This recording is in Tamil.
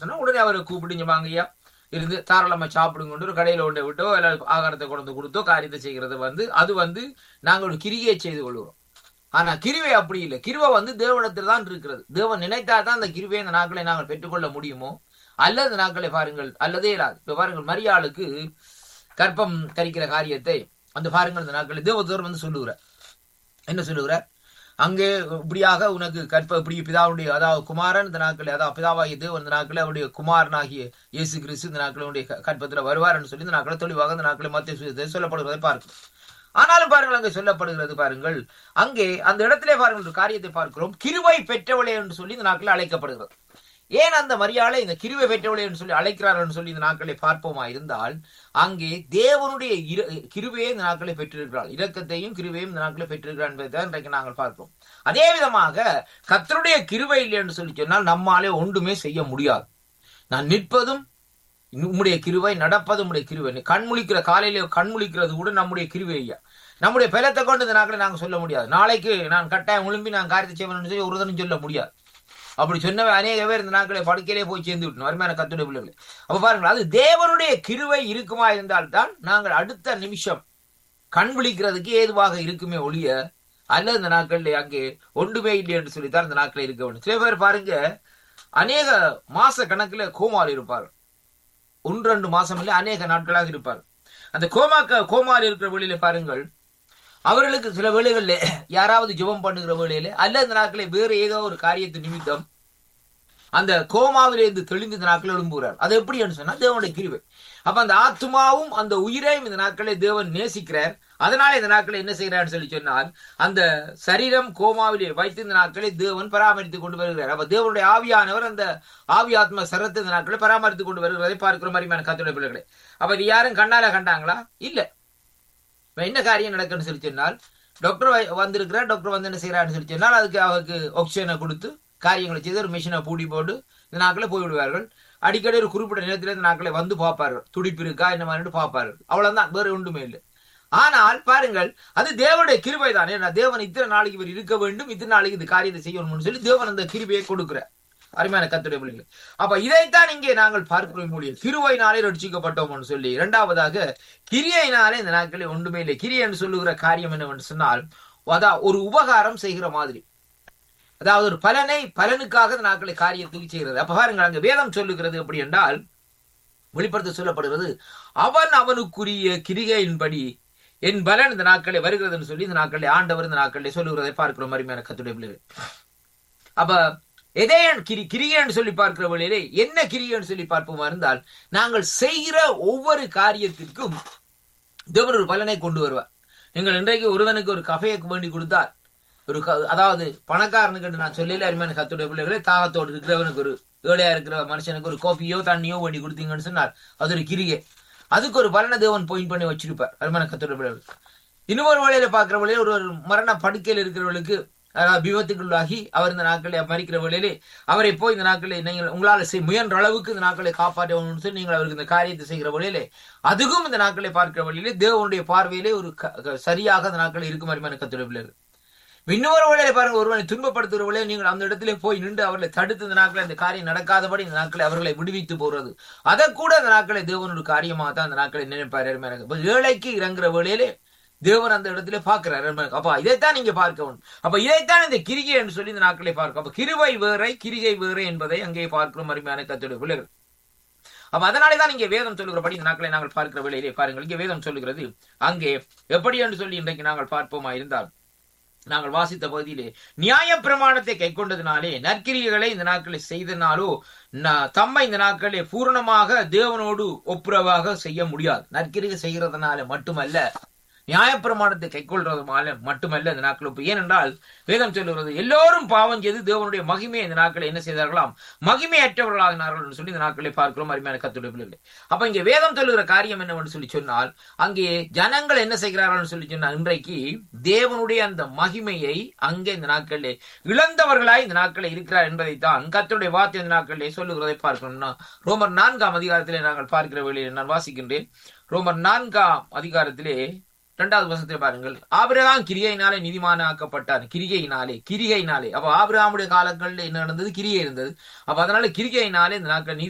சொன்னா உடனே அவரை கூப்பிட்டு வாங்கய்யா இருந்து தாராளமா சாப்பிடுங்க கொண்டு ஒரு கடையில கொண்டு விட்டோ இல்ல ஆகாரத்தை கொண்டு கொடுத்தோ காரியத்தை செய்கிறது அது நாங்கள் ஒரு கிரியை செய்து கொள்கிறோம். ஆனா கிருவை அப்படி இல்லை. கிருவை தேவனிடத்தில் தான் இருக்கிறது. தேவன் நினைத்தா தான் அந்த கிருவையை இந்த நாட்களை நாங்கள் பெற்றுக்கொள்ள முடியுமோ அல்லது இந்த நாட்களை பாருங்கள் அல்லதே இல்லாது. இப்ப பாருங்கள், மரியாளுக்கு கற்பம் கரிக்கிற காரியத்தை பாருங்கள் இந்த நாட்களை தேவதூதர் சொல்லுகிறார். என்ன சொல்லுகிறார்? அங்கே இப்படியாக உனக்கு இப்படி பிதாவுடைய அதாவது குமாரன் இந்த நாட்களை அதாவது பிதாவாகிய தேவன் இந்த நாட்களை அவருடைய குமாரனாகிய இயேசு கிறிஸ்து இந்த நாட்களுடைய கற்பத்துல வருவார் சொல்லி இந்த நாட்களை தெளிவாக இந்த நாட்களை மத்திய சொல்லப்படுவதை பார்க்கிறோம். ஆனாலும் பாருங்கள், அங்கே சொல்லப்படுகிறது பாருங்கள், அங்கே அந்த இடத்திலே பாருங்கள் ஒரு காரியத்தை பார்க்கிறோம். கிருபை பெற்றவளே என்று சொல்லி இந்த நாட்களில் அழைக்கப்படுகிறது. ஏன் அந்த மரியாதை இந்த கிருபை பெற்றவளே என்று சொல்லி அழைக்கிறார் சொல்லி இந்த நாட்களை பார்ப்போமா இருந்தால், அங்கே தேவனுடைய கிருபையை இந்த நாட்களை பெற்றிருக்கிறாள். இரக்கத்தையும் கிருபையும் இந்த நாட்களை பெற்றிருக்கிறார் என்பதை இன்றைக்கு நாங்கள் பார்க்கிறோம். அதே விதமாக கர்த்தருடைய கிருபை இல்லை என்று சொல்லி சொன்னால் நம்மாலே ஒன்றுமே செய்ய முடியாது. நான் நிற்பதும் உம்முடைய கிருபை, நடப்பது உம்முடைய கிருபை. கண்முழிக்கிற காலையில கண்முழிக்கிறது கூட நம்முடைய கிருபை ஐயா. நம்முடைய பலத்தை கொண்டு இந்த நாட்களை நாங்கள் சொல்ல முடியாது. நாளைக்கு நான் கட்டாயம் ஒழும்பி நான் காரியத்தை செய்வேன் சொல்லி ஒருதனும் சொல்ல முடியாது. அப்படி சொன்னவை அநேக பேர் இந்த நாட்களை படுக்கையிலே போய் சேர்ந்து விட்டோம். அருமையான கர்த்தருடைய பிள்ளைகளை, அப்ப பாருங்கள், அது தேவனுடைய கிருபை இருக்குமா இருந்தால்தான் நாங்கள் அடுத்த நிமிஷம் கண் விழிக்கிறதுக்கு ஏதுவாக இருக்குமே ஒழிய அல்லது இந்த நாட்களில் அங்கே ஒன்றுமே இல்லை என்று சொல்லித்தான் இந்த நாட்களில் இருக்க வேண்டும். சில பேர் பாருங்க, அநேக மாச கணக்குல கோமால் இருப்பார். 1-2 மாசம் இல்லை, அநேக நாட்களாக இருப்பார். அந்த கோமால் இருக்கிற வேளையில பாருங்கள், அவர்களுக்கு சில வேளைகளில் யாராவது ஜெபம் பண்ணுகிற வேளையில அல்ல இந்த நாட்களை வேறு ஏதோ ஒரு காரியத்தை நிமித்தம் அந்த கோமாவிலிருந்து தெளிந்து இந்த நாட்களை எழும்புகிறார். அது எப்படின்னு சொன்னா தேவனுடைய கிருபை. அப்ப அந்த ஆத்மாவும் அந்த உயிரையும் இந்த நாட்களை தேவன் நேசிக்கிறார். அதனால இந்த நாட்களை என்ன செய்யறான்னு சொல்லி சொன்னால், அந்த சரீரம் கோமாவிலே வைத்து இந்த நாட்களை தேவன் பராமரித்துக் கொண்டு வருகிறார். அப்ப தேவனுடைய ஆவியானவர் அந்த ஆவி ஆத்மா சரத்தை இந்த நாட்களை பராமரித்துக் கொண்டு வருகிறதை பார்க்கிற மாதிரியான கர்த்தருடைய பிள்ளைகளை. அப்ப இது யாரும் கண்ணால கண்டாங்களா? இல்ல. என்ன காரியம் நடக்குன்னு சொல்லி சொன்னால், டாக்டர் வந்திருக்கிறார். டாக்டர் என்ன செய்யறாருன்னு சொல்லி சொன்னால், அவருக்கு ஆக்சிஜனை கொடுத்து காரியங்களை செய்து ஒரு மிஷினை பூடி போட்டு இந்த நாட்களை போய்விடுவார்கள். அடிக்கடி ஒரு குறிப்பிட்ட நேரத்தில் இந்த நாட்களை பார்ப்பார்கள், துடிப்பு இருக்கா என்ன மாதிரி பார்ப்பார்கள். அவ்வளவுதான், வேற ஒன்றுமே இல்லை. ஆனால் பாருங்கள், அது தேவனுடைய கிருபை தான். ஏன்னா தேவன் இத்தனை நாளைக்கு இவர் இருக்க வேண்டும், இத்தனை நாளைக்கு இந்த காரியத்தை செய்யணும்னு சொல்லி தேவன் அந்த கிருபையை கொடுக்கிறார். அருமையான கர்த்தருடைய பிள்ளைகள், அப்ப இதைத்தான் இங்கே நாங்கள் பார்க்கிறோம். முடியும் கிருபையினாலே ரட்சிக்கப்பட்டோம்னு சொல்லி. இரண்டாவதாக கிரியையினாலே இந்த நாட்களில் ஒன்றுமே இல்லை. கிரியை என்று சொல்லுகிற காரியம் என்னவென்று சொன்னால், ஒரு உபகாரம் செய்கிற மாதிரி, அதாவது ஒரு பலனுக்காக இந்த நாட்களை காரியத்துக்கு செய்கிறது. அப்ப பாருங்கள், அங்க வேதம் சொல்லுகிறது எப்படி என்றால், வெளிப்படுத்த சொல்லப்படுகிறது, அவனுக்குரிய கிரிகையின்படி என் பலன் இந்த நாட்களை வருகிறது சொல்லி இந்த நாட்களை ஆண்டவர் இந்த நாட்களை சொல்லுகிறதை பார்க்கிறோம். அருமையான கர்த்தருடைய பிள்ளைகள், அப்ப எதே கிரியைன்னு சொல்லி பார்க்கிற வழியிலே என்ன கிரியைன்னு சொல்லி பார்ப்போமா இருந்தால், நாங்கள் செய்கிற ஒவ்வொரு காரியத்திற்கும் தேவன் ஒரு பலனை கொண்டு வருவார். நீங்கள் இன்றைக்கு ஒருவனுக்கு ஒரு கஃபையை வேண்டி கொடுத்தார், அதாவது பணக்காரனுக்கு நான் சொல்லல, அருமையான கர்த்தருடைய பிள்ளைகளே, தாகத்தோடு இருக்கிறவனுக்கு ஒரு ஏழையா இருக்கிற மனுஷனுக்கு ஒரு காஃபியோ தண்ணியோ வேண்டி கொடுத்தீங்கன்னு சொன்னார், அது ஒரு கிரியை. அதுக்கு ஒரு பலனை தேவன் பாயிண்ட் பண்ணி வச்சிருப்பார். அருமையான கர்த்தருடைய பிள்ளைகள், இன்னொரு வழியில பார்க்கிற வழியில ஒரு மரண படுக்கையில் இருக்கிறவர்களுக்கு விபத்துக்குள்ளாகி அவர் இந்த நாட்களை மறிக்கிற வேளையிலே அவரை போய் இந்த நாட்களை நீங்கள் உங்களால் முயன்ற அளவுக்கு இந்த நாட்களை காப்பாற்றணும்னு சொல்லி நீங்கள் அவருக்கு இந்த காரியத்தை செய்கிற வழியிலே, அதுவும் இந்த நாட்களை பார்க்கிற வழியிலே தேவனுடைய பார்வையிலே ஒரு சரியாக அந்த நாட்கள் இருக்கும். அருமையான கர்த்தருடைய பிள்ளைகள், இன்னொரு வழியில பாருங்க, ஒருவனை துன்பப்படுத்துகிற வழியை நீங்கள் அந்த இடத்திலே போய் நின்று அவர்களை தடுத்து இந்த நாட்களை இந்த காரியம் நடக்காதபடி இந்த நாட்களை அவர்களை விடுவித்து போறது, அதை கூட அந்த நாட்களை தேவனோட காரியமாக தான் அந்த நாட்களை நினைப்பார். ஏழைக்கு இறங்குற வேளையிலே தேவன் அந்த இடத்துல பார்க்கிறார். அப்ப இதைத்தான் நீங்க பார்க்கணும். அப்ப இதைத்தான் இந்த கிரிகை என்று சொல்லி இந்த நாட்களை பார்க்க. அப்ப கிருபை வேறை கிரிகை வேறு என்பதை அங்கே பார்க்கிறோம். அருமையான கர்த்தருடைய பிள்ளைகள், அப்ப அதனாலேதான் இங்கே வேதம் சொல்லுகிறபடி இந்த நாட்களை நாங்கள் பார்க்கிற வேளையிலே பாருங்கள், இங்கே வேதம் சொல்லுகிறது அங்கே எப்படி என்று சொல்லி இன்றைக்கு நாங்கள் பார்ப்போமா இருந்தால், நாங்கள் வாசித்த பகுதியிலே நியாய பிரமாணத்தை கை கொண்டதினாலே நற்கிரிகளை இந்த நாட்களை செய்தனாலோ தம்மை இந்த நாட்களை பூரணமாக தேவனோடு ஒப்புரவாக செய்ய முடியாது. நற்கிரிகை செய்கிறதுனால மட்டுமல்ல, நியாயப்பிரமாணத்தை கை கொள்றதுனால மட்டுமல்ல இந்த நாட்கள். ஏனென்றால் வேதம் சொல்லுகிறது, எல்லோரும் பாவம் செய்து தேவனுடைய மகிமையை இந்த நாட்களை என்ன செய்தார்களாம், மகிமையற்றவர்களாகினார்கள் என்று சொல்லி இந்த நாட்களை பார்க்கிறோம். அருமையான கர்த்தருடைய பிள்ளைகளே, அப்ப இங்கே வேதம் சொல்லுகிற காரியம் என்னவென்று சொல்லி சொன்னால், அங்கே ஜனங்கள் என்ன செய்கிறார்கள் சொல்லி சொன்னால், இன்றைக்கு தேவனுடைய அந்த மகிமையை அங்கே இந்த நாட்களிலே இழந்தவர்களாய் இந்த நாட்களில் இருக்கிறார் என்பதைத்தான் கர்த்தருடைய வார்த்தை இந்த நாட்களிலே சொல்லுகிறதை பார்க்கணும்னா, ரோமர் 4ஆம் அதிகாரத்திலே நாங்கள் பார்க்கிற வேளையில் நான் வாசிக்கின்றேன். ரோமர் 4ஆம் அதிகாரத்திலே 2வது வசனத்தை பாருங்கள், ஆபிரகாம் கிரியையினாலே நீதிமானாக்கப்பட்டார். கிரிகையினாலே. அப்ப ஆபிரகாமுடைய காலங்களில் என்ன நடந்தது? கிரியை இருந்தது. அப்ப அதனால கிரிகையினாலே இந்த நாட்கள்